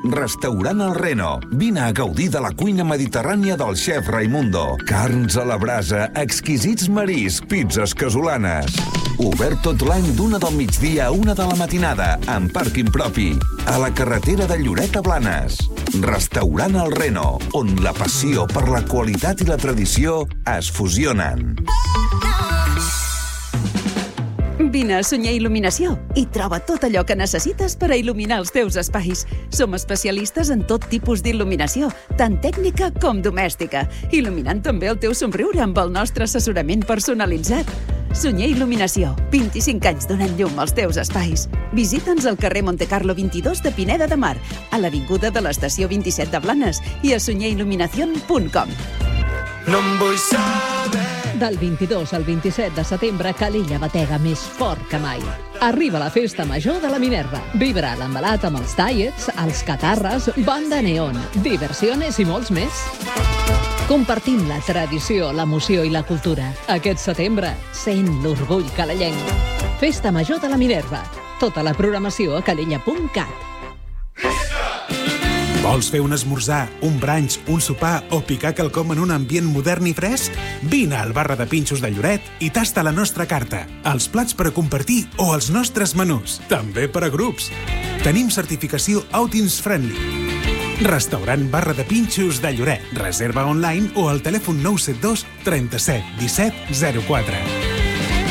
Restaurant El Reno. Vine a gaudir de la cuina mediterrània del xef Raimundo. Carns a la brasa, exquisits mariscs, pizzas casolanes. Obert tot l'any d'1 del migdia a 1 de la matinada, amb pàrquing propi. A la carretera de Lloret a Blanes. Restaurant El Reno, on la passió per la qualitat i la tradició es fusionen. Vine a Sunyer Il·luminació i troba tot allò que necessites per a il·luminar els teus espais. Som especialistes en tot tipus d'il·luminació, tant tècnica com domèstica, il·luminant també el teu somriure amb el nostre assessorament personalitzat. Sunyer Il·luminació, 25 anys donant llum als teus espais. Visita'ns al carrer Montecarlo 22 de Pineda de Mar, a l'avinguda de l'estació 27 de Blanes i a sunyerilluminacion.com. No em vull saber. Del 22 al 27 de setembre, Calella batega més fort que mai. Arriba la festa major de la Minerva. Vibra l'embalat amb els tallets, els catarres, banda neon, diversiones i molts més. Compartim la tradició, l'emoció i la cultura. Aquest setembre, sent l'orgull calellenc. Festa major de la Minerva. Tota la programació a calella.cat. Vols fer un esmorzar, un brunch, un sopar o picar quelcom en un ambient modern i fresc? Vine al Barra de Pinxos de Lloret i tasta la nostra carta, els plats per a compartir o els nostres menús, també per a grups. Tenim certificació Outings Friendly. Restaurant Barra de Pinxos de Lloret. Reserva online o al telèfon 972 37 17 04.